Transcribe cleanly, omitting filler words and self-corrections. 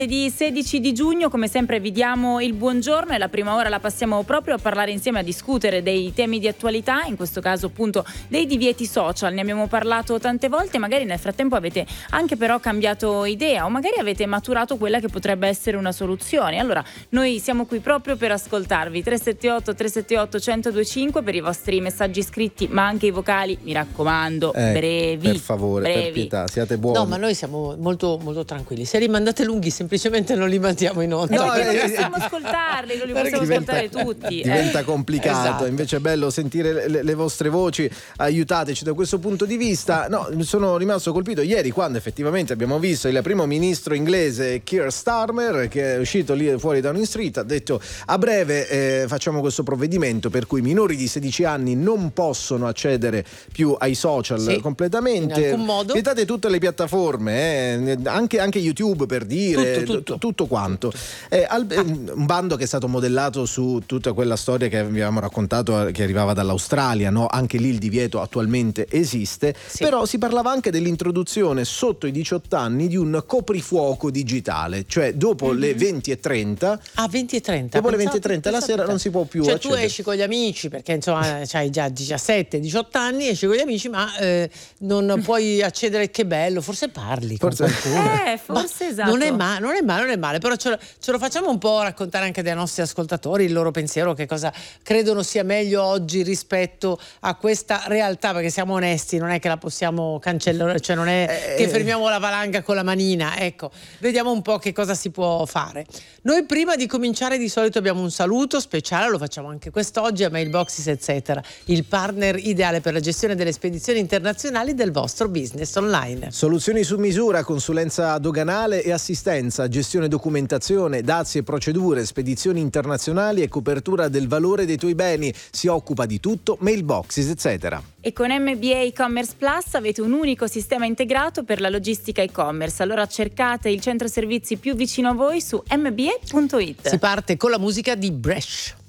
Di 16 di giugno, come sempre vi diamo il buongiorno e la prima ora la passiamo proprio a parlare insieme, a discutere dei temi di attualità, in questo caso appunto dei divieti social. Ne abbiamo parlato tante volte, magari nel frattempo avete anche però cambiato idea o magari avete maturato quella che potrebbe essere una soluzione. Allora noi siamo qui proprio per ascoltarvi. 378 378 1025 per i vostri messaggi scritti ma anche i vocali, mi raccomando, brevi. Per favore, per pietà, siate buoni. No, ma noi siamo molto, molto tranquilli. Se li mandate lunghi semplicemente non li mandiamo in onda. No, non possiamo ascoltarli, non li possiamo ascoltare tutti. Diventa complicato, Esatto. Invece è bello sentire le vostre voci, aiutateci da questo punto di vista. No, sono rimasto colpito ieri quando effettivamente abbiamo visto il primo ministro inglese Keir Starmer, che è uscito lì fuori da Downing Street, ha detto: a breve facciamo questo provvedimento per cui i minori di 16 anni non possono accedere più ai social completamente, in alcun modo. vietate tutte le piattaforme, anche YouTube, per dire tutto quanto. Un bando che è stato modellato su tutta quella storia che abbiamo raccontato, che arrivava dall'Australia, no? Anche lì il divieto attualmente esiste, però si parlava anche dell'introduzione sotto i 18 anni di un coprifuoco digitale, cioè dopo le 20:30. Ah, 20:30. Dopo le 20:30 la sera non si può più accedere. Tu esci con gli amici perché insomma c'hai già 17-18 anni, esci con gli amici, ma non puoi accedere. Che bello, forse parli con qualcuno. Forse esatto. Non è male, però ce lo facciamo un po' raccontare anche dai nostri ascoltatori il loro pensiero, che cosa credono sia meglio oggi rispetto a questa realtà, perché siamo onesti, non è che la possiamo cancellare, cioè non è che fermiamo la valanga con la manina. Ecco, vediamo un po' che cosa si può fare. Noi prima di cominciare di solito abbiamo un saluto speciale, lo facciamo anche quest'oggi a Mailboxes eccetera, il partner ideale per la gestione delle spedizioni internazionali del vostro business online. Soluzioni su misura, consulenza doganale e assistenza, gestione documentazione, dazi e procedure, spedizioni internazionali e copertura del valore dei tuoi beni. Si occupa di tutto, Mailboxes eccetera. E con MBA e-commerce Plus avete un unico sistema integrato per la logistica e-commerce. Allora cercate il centro servizi più vicino a voi su mba.it. Si parte con la musica di Bresh.